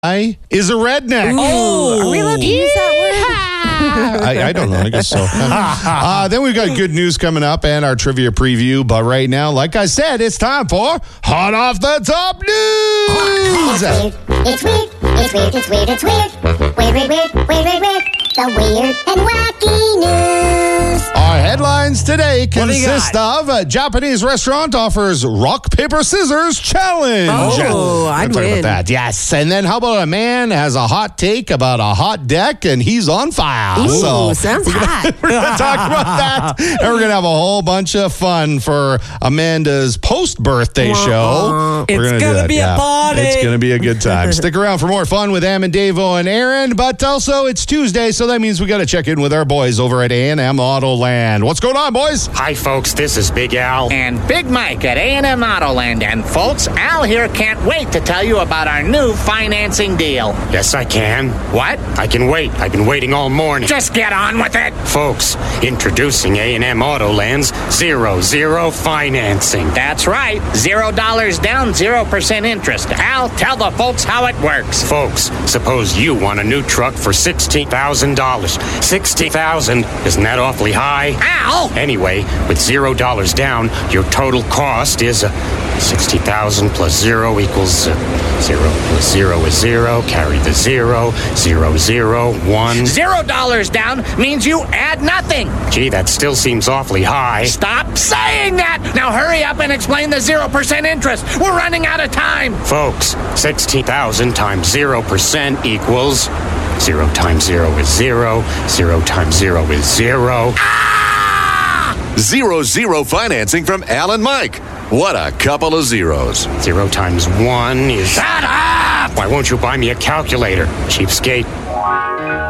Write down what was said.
is a redneck. Oh, are we allowed to use that word? I don't know. I guess so. Then we've got good news coming up and our trivia preview. But right now, like I said, it's time for Hot Off the Top News. It's weird. It's weird. It's weird. It's weird. Weird, weird, weird, weird, weird, weird. The weird and wacky news. Our headlines today consist of a Japanese restaurant offers rock, paper, scissors challenge. Oh, I'd We'll talk win. about that. Yes. And then how about a man has a hot take about a hot deck and he's on fire. Ooh, sounds hot. We're going to talk about that. And we're going to have a whole bunch of fun for Amanda's post-birthday show. It's We're gonna do gonna that. be a party. It's going to be a good time. Stick around for more fun with Am and Davo and Aaron. But also, it's Tuesday, so that means we got to check in with our boys over at A&M Autoland. What's going on, boys? Hi, folks. This is Big Al. And Big Mike at A&M Autoland. And folks, Al here can't wait to tell you about our new financing deal. Yes, I can. What? I can wait. I've been waiting all morning. Just get on with it. Folks, introducing A&M Autoland's 0-0 financing. That's right. $0 down, 0% interest. Al, tell the folks how it works. Folks, suppose you want a new truck for $60,000. $60,000? Isn't that awfully high? Al! Anyway, with $0 down, your total cost is $60,000 plus 0 equals 0 plus 0 is 0. Carry the 0. 0, 0, 1. $0 down means you add nothing. Gee, that still seems awfully high. Stop saying that. Now hurry up and explain the 0% interest. We're running out of time. Folks, 60,000 times 0% equals 0 times 0 is 0. 0 times 0 is 0. 0-0 financing from Al and Mike. What a couple of zeros. 0 times 1 is... Shut up! Why won't you buy me a calculator, cheapskate?